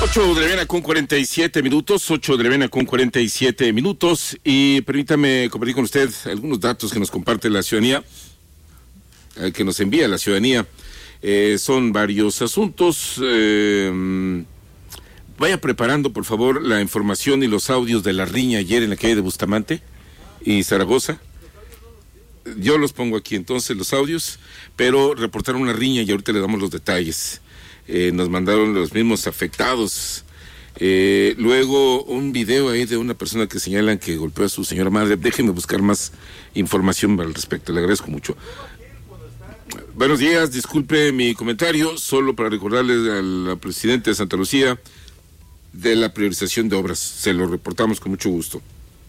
8 de la mañana con 47 minutos, 8 de la mañana con 47 minutos, y permítame compartir con usted algunos datos que nos comparte la ciudadanía, que nos envía la ciudadanía. Son varios asuntos. Vaya preparando, por favor, la información y los audios de la riña ayer en la calle de Bustamante y Zaragoza. Yo los pongo aquí entonces, los audios, pero reportaron una riña y ahorita le damos los detalles. Nos mandaron los mismos afectados. Luego un video ahí de una persona que señalan que golpeó a su señora madre. Déjenme buscar más información al respecto, le agradezco mucho. Buenos días, disculpe mi comentario, solo para recordarles al presidente de Santa Lucía de la priorización de obras. Se lo reportamos con mucho gusto.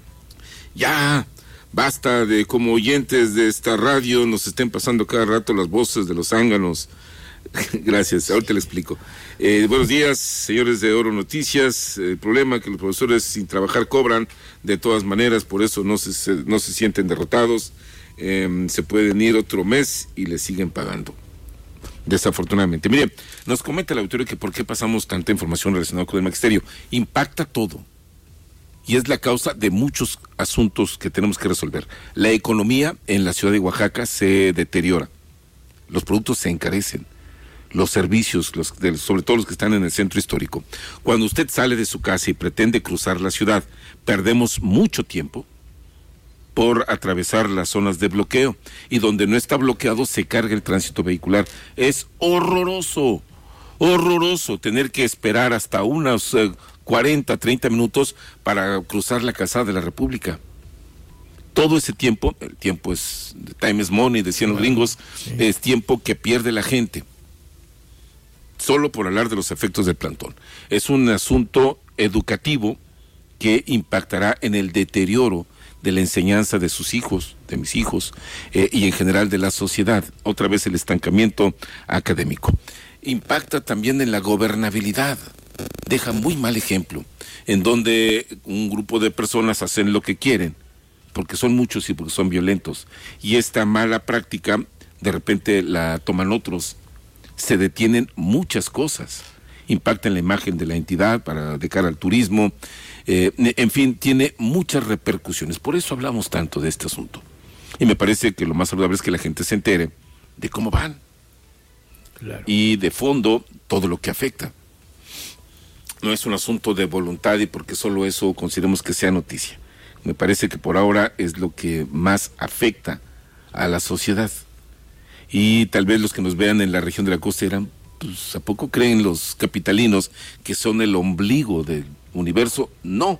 Ya basta de como oyentes de esta radio nos estén pasando cada rato las voces de los zánganos. Gracias, ahorita le explico. Buenos días, señores de Oro Noticias. El problema es que los profesores sin trabajar cobran de todas maneras, por eso no se sienten derrotados. Se pueden ir otro mes y les siguen pagando, desafortunadamente. Mire, nos comenta el auditorio que por qué pasamos tanta información relacionada con el magisterio. Impacta todo y es la causa de muchos asuntos que tenemos que resolver. La economía en la ciudad de Oaxaca se deteriora, los productos se encarecen, los servicios, sobre todo los que están en el centro histórico. Cuando usted sale de su casa y pretende cruzar la ciudad, perdemos mucho tiempo por atravesar las zonas de bloqueo, y donde no está bloqueado se carga el tránsito vehicular. Es horroroso tener que esperar hasta unos 40, 30 minutos para cruzar la calzada de la República. Todo ese tiempo, el tiempo es, time is money, decían los gringos, sí. Es tiempo que pierde la gente, solo por hablar de los efectos del plantón. Es un asunto educativo que impactará en el deterioro de la enseñanza de sus hijos, de mis hijos, y en general de la sociedad. Otra vez el estancamiento académico. Impacta también en la gobernabilidad. Deja muy mal ejemplo, en donde un grupo de personas hacen lo que quieren, porque son muchos y porque son violentos. Y esta mala práctica, de repente la toman otros. Se detienen muchas cosas. Impacta en la imagen de la entidad de cara al turismo. En fin, tiene muchas repercusiones. Por eso hablamos tanto de este asunto. Y me parece que lo más saludable es que la gente se entere de cómo van. Claro. Y de fondo, todo lo que afecta. No es un asunto de voluntad y porque solo eso consideremos que sea noticia. Me parece que por ahora es lo que más afecta a la sociedad. Y tal vez los que nos vean en la región de la costa dirán, pues, ¿a poco creen los capitalinos que son el ombligo del universo? No.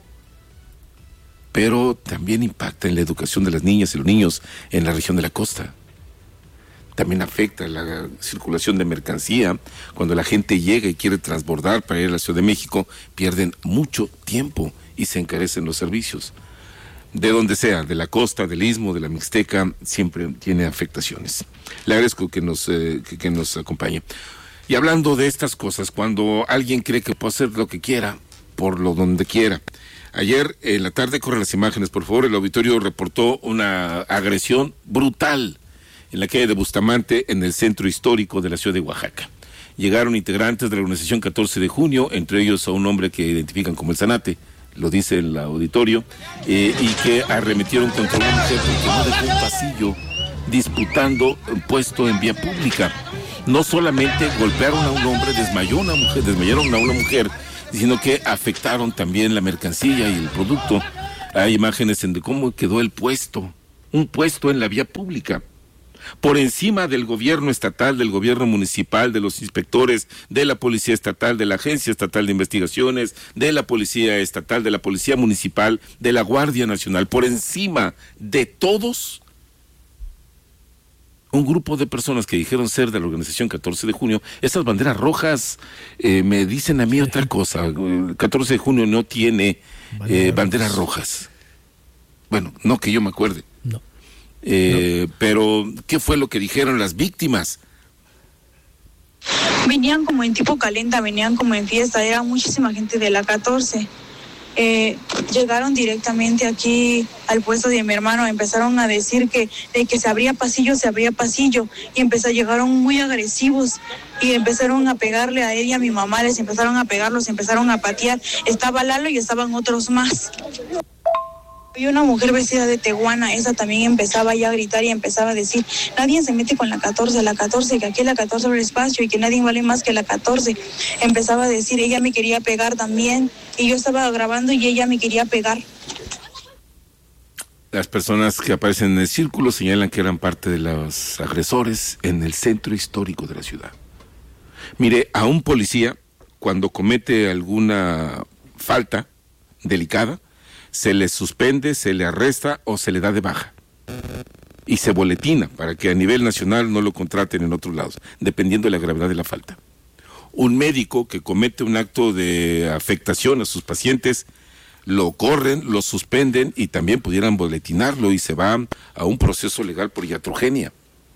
Pero también impacta en la educación de las niñas y los niños en la región de la costa. También afecta la circulación de mercancía. Cuando la gente llega y quiere transbordar para ir a la Ciudad de México, pierden mucho tiempo y se encarecen los servicios. De donde sea, de la costa, del istmo, de la Mixteca, siempre tiene afectaciones. Le agradezco que nos acompañe. Y hablando de estas cosas, cuando alguien cree que puede hacer lo que quiera, por lo donde quiera. Ayer en la tarde, corre las imágenes, por favor, el auditorio reportó una agresión brutal en la calle de Bustamante, en el centro histórico de la ciudad de Oaxaca. Llegaron integrantes de la organización 14 de junio, entre ellos a un hombre que identifican como el Zanate, lo dice el auditorio, y que arremetieron contra una mujer porque no dejó un pasillo disputando un puesto en vía pública. No solamente golpearon a un hombre, desmayaron a una mujer, sino que afectaron también la mercancía y el producto. Hay imágenes de cómo quedó el puesto, un puesto en la vía pública, por encima del gobierno estatal, del gobierno municipal, de los inspectores, de la policía estatal, de la Agencia Estatal de Investigaciones, de la policía estatal, de la policía municipal, de la Guardia Nacional, por encima de todos. Un grupo de personas que dijeron ser de la organización 14 de junio, esas banderas rojas me dicen a mí otra cosa. El 14 de junio no tiene banderas rojas. Bueno, no que yo me acuerde. No. Pero, ¿qué fue lo que dijeron las víctimas? Venían como en tipo calenta, venían como en fiesta, era muchísima gente de la 14. llegaron directamente aquí al puesto de mi hermano, empezaron a decir que se abría pasillo, y llegaron muy agresivos y empezaron a pegarle a él y a mi mamá, les empezaron a pegar, los empezaron a patear. Estaba Lalo y estaban otros más. Y una mujer vestida de tehuana, esa también empezaba ya a gritar y empezaba a decir: nadie se mete con la 14, que aquí la 14 abre espacio y que nadie vale más que la 14. Empezaba a decir, ella me quería pegar también, y yo estaba grabando y ella me quería pegar. Las personas que aparecen en el círculo señalan que eran parte de los agresores en el centro histórico de la ciudad. Mire, a un policía, cuando comete alguna falta delicada, se le suspende, se le arresta o se le da de baja. Y se boletina para que a nivel nacional no lo contraten en otros lados, dependiendo de la gravedad de la falta. Un médico que comete un acto de afectación a sus pacientes, lo corren, lo suspenden y también pudieran boletinarlo y se va a un proceso legal por iatrogenia.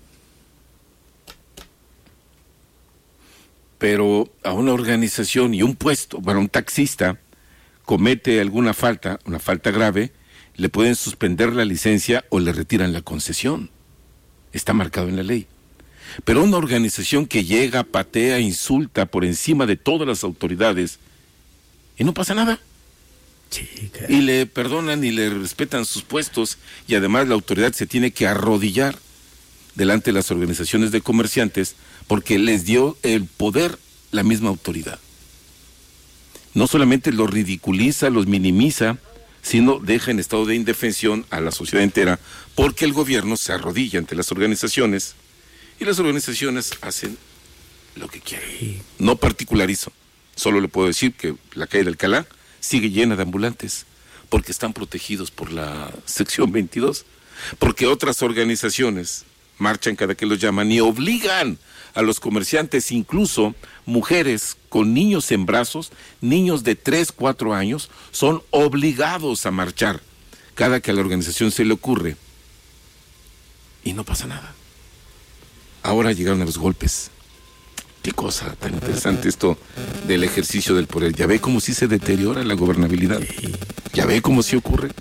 Pero a una organización y un puesto, bueno, un taxista comete alguna falta, una falta grave, le pueden suspender la licencia o le retiran la concesión. Está marcado en la ley. Pero una organización que llega, patea, insulta por encima de todas las autoridades y no pasa nada. Chica. Y le perdonan y le respetan sus puestos, y además la autoridad se tiene que arrodillar delante de las organizaciones de comerciantes porque les dio el poder la misma autoridad. No solamente los ridiculiza, los minimiza, sino deja en estado de indefensión a la sociedad entera, porque el gobierno se arrodilla ante las organizaciones y las organizaciones hacen lo que quieren. No particularizo, solo le puedo decir que la calle de Alcalá sigue llena de ambulantes, porque están protegidos por la sección 22, porque otras organizaciones marchan cada que los llaman y obligan a los comerciantes, incluso mujeres con niños en brazos, niños de 3, 4 años, son obligados a marchar cada que a la organización se le ocurre. Y no pasa nada. Ahora llegaron a los golpes. Qué cosa tan interesante esto del ejercicio del poder. Ya ve cómo sí se deteriora la gobernabilidad. Ya ve cómo sí ocurre.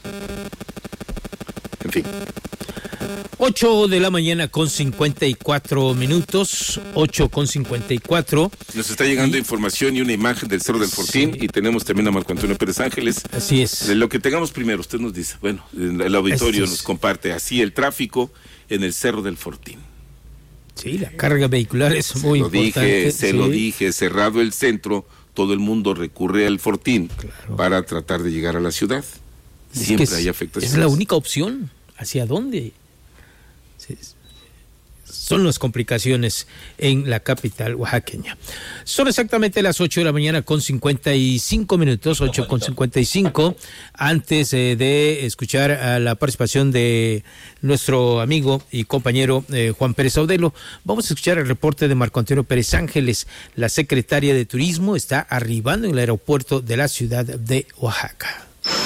En fin. 8 de la mañana con 54 minutos, 8:54. Nos está llegando información y una imagen del Cerro del Fortín, y tenemos también a Marco Antonio Pérez Ángeles. Así es. De lo que tengamos primero, usted nos dice. Bueno, el auditorio nos comparte así el tráfico en el Cerro del Fortín. Sí, la carga vehicular es muy importante. Lo dije, cerrado el centro, todo el mundo recurre al Fortín, claro, para tratar de llegar a la ciudad. Siempre hay afectaciones. Es la única opción. ¿Hacia dónde? Son las complicaciones en la capital oaxaqueña. Son exactamente las 8 de la mañana con 55 minutos, 8:55. Antes de escuchar a la participación de nuestro amigo y compañero Juan Pérez Audelo, vamos a escuchar el reporte de Marco Antonio Pérez Ángeles. La secretaria de Turismo está arribando en el aeropuerto de la ciudad de Oaxaca.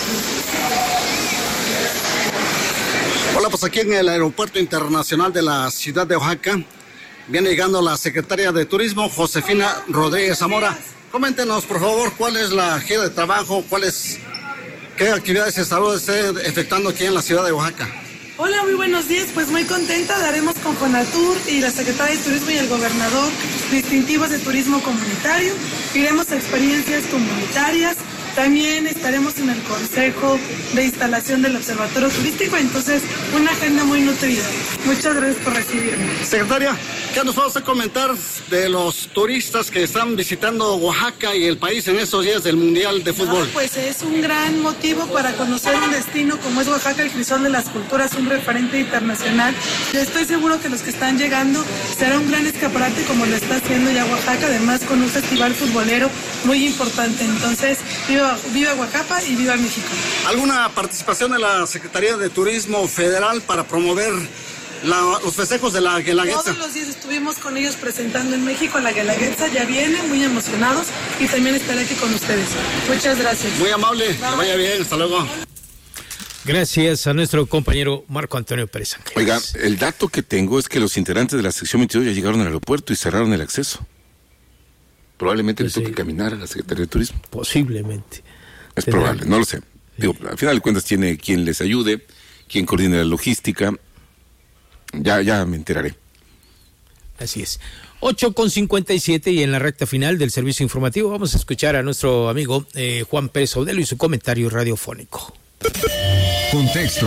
Hola, pues aquí en el Aeropuerto Internacional de la Ciudad de Oaxaca viene llegando la secretaria de Turismo, Josefina Rodríguez Zamora. Coméntenos, por favor, cuál es la gira de trabajo, qué actividades de salud esté efectuando aquí en la Ciudad de Oaxaca. Hola, muy buenos días, pues muy contenta, daremos con Fonatur y la Secretaria de Turismo y el Gobernador distintivos de turismo comunitario, iremos a experiencias comunitarias. También estaremos en el Consejo de Instalación del Observatorio Turístico, entonces una agenda muy nutrida. Muchas gracias por recibirme. Secretaria, ¿qué nos vas a comentar de los turistas que están visitando Oaxaca y el país en estos días del Mundial de Fútbol? Pues es un gran motivo para conocer un destino como es Oaxaca, el crisol de las culturas, un referente internacional. Yo estoy seguro que los que están llegando será un gran escaparate como lo está haciendo ya Oaxaca, además con un festival futbolero muy importante. Entonces, viva Oaxaca y viva México. ¿Alguna participación de la Secretaría de Turismo Federal para promover los festejos de la Guelaguetza? Todos los días estuvimos con ellos presentando en México la Guelaguetza, ya viene, muy emocionados, y también estaré aquí con ustedes. Muchas gracias. Muy amable, que vaya bien, hasta luego. Gracias a nuestro compañero Marco Antonio Pérez Ángeles. Oiga, el dato que tengo es que los integrantes de la sección 22 ya llegaron al aeropuerto y cerraron el acceso. Probablemente le toque caminar a la Secretaría de Turismo. Posiblemente. Es probable, no lo sé. Digo, al final de cuentas tiene quien les ayude, quien coordine la logística. Ya me enteraré. Así es. 8:57 y en la recta final del servicio informativo vamos a escuchar a nuestro amigo Juan Pérez Saudelo y su comentario radiofónico. Contexto.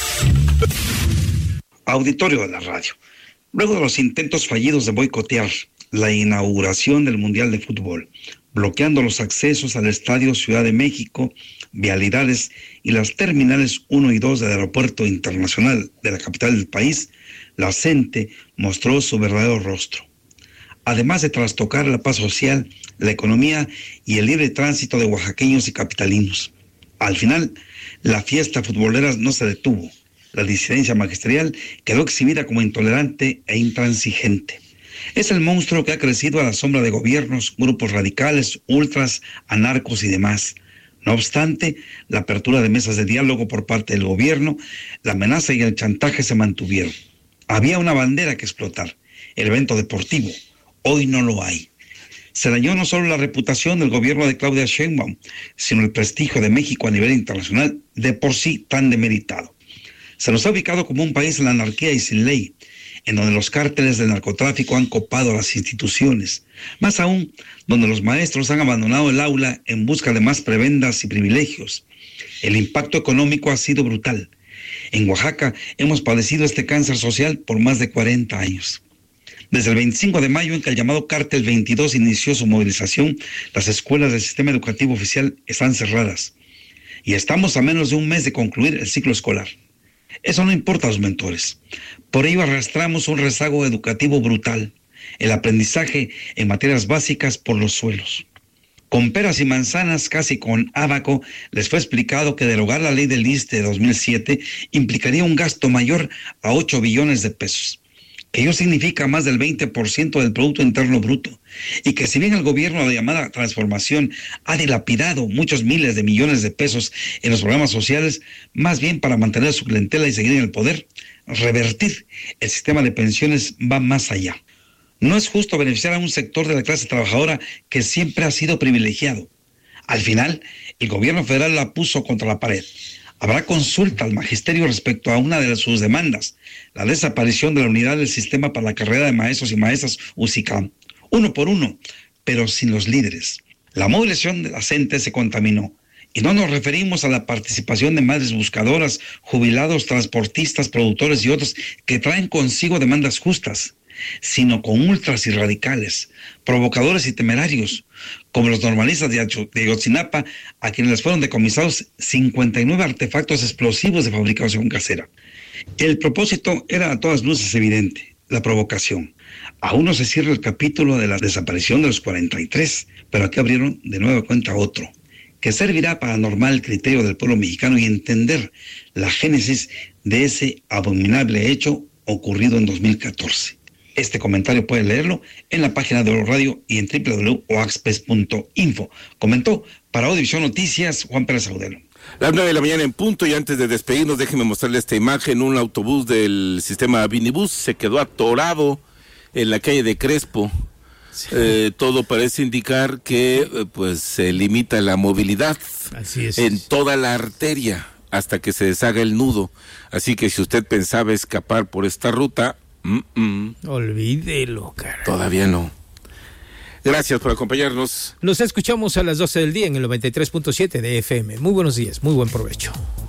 Auditorio de la radio. Luego de los intentos fallidos de boicotear la inauguración del Mundial de Fútbol, bloqueando los accesos al Estadio Ciudad de México, vialidades y las terminales 1 y 2 del Aeropuerto Internacional de la capital del país, la CENTE mostró su verdadero rostro. Además de trastocar la paz social, la economía y el libre tránsito de oaxaqueños y capitalinos. Al final, la fiesta futbolera no se detuvo. La disidencia magisterial quedó exhibida como intolerante e intransigente. Es el monstruo que ha crecido a la sombra de gobiernos, grupos radicales, ultras, anarcos y demás. No obstante, la apertura de mesas de diálogo por parte del gobierno, la amenaza y el chantaje se mantuvieron. Había una bandera que explotar, el evento deportivo. Hoy no lo hay. Se dañó no solo la reputación del gobierno de Claudia Sheinbaum, sino el prestigio de México a nivel internacional, de por sí tan demeritado. Se nos ha ubicado como un país en la anarquía y sin ley, en donde los cárteles del narcotráfico han copado las instituciones, más aún donde los maestros han abandonado el aula en busca de más prebendas y privilegios. El impacto económico ha sido brutal. En Oaxaca hemos padecido este cáncer social por más de 40 años. Desde el 25 de mayo, en que el llamado Cártel 22 inició su movilización, las escuelas del sistema educativo oficial están cerradas. Y estamos a menos de un mes de concluir el ciclo escolar. Eso no importa a los mentores. Por ello arrastramos un rezago educativo brutal. El aprendizaje en materias básicas por los suelos. Con peras y manzanas, casi con ábaco, les fue explicado que derogar la ley del ISSSTE de 2007 implicaría un gasto mayor a 8 billones de pesos. Que ello significa más del 20% del Producto Interno Bruto, y que si bien el gobierno de la llamada transformación ha dilapidado muchos miles de millones de pesos en los programas sociales, más bien para mantener su clientela y seguir en el poder, revertir el sistema de pensiones va más allá. No es justo beneficiar a un sector de la clase trabajadora que siempre ha sido privilegiado. Al final, el gobierno federal la puso contra la pared. Habrá consulta al magisterio respecto a una de sus demandas, la desaparición de la unidad del sistema para la carrera de maestros y maestras UCICAM, uno por uno, pero sin los líderes. La movilización de la CENTE se contaminó, y no nos referimos a la participación de madres buscadoras, jubilados, transportistas, productores y otros que traen consigo demandas justas, sino con ultras y radicales, provocadores y temerarios, como los normalistas de Ayotzinapa, a quienes les fueron decomisados 59 artefactos explosivos de fabricación casera. El propósito era a todas luces evidente, la provocación. Aún no se cierra el capítulo de la desaparición de los 43, pero aquí abrieron de nueva cuenta otro, que servirá para normar el criterio del pueblo mexicano y entender la génesis de ese abominable hecho ocurrido en 2014. Este comentario pueden leerlo en la página de Oro Radio y en www.oaxpes.info. Comentó para Audiovisión Noticias Juan Pérez Saudelo. Las 9 de la mañana en punto, y antes de despedirnos, déjenme mostrarle esta imagen. Un autobús del sistema Vinibus se quedó atorado en la calle de Crespo. Sí. Todo parece indicar que pues se limita la movilidad. Así es. En toda la arteria hasta que se deshaga el nudo. Así que si usted pensaba escapar por esta ruta, olvídelo, cara. Todavía no. Gracias por acompañarnos. Nos escuchamos a las 12 del día en el 93.7 de FM. Muy buenos días, muy buen provecho.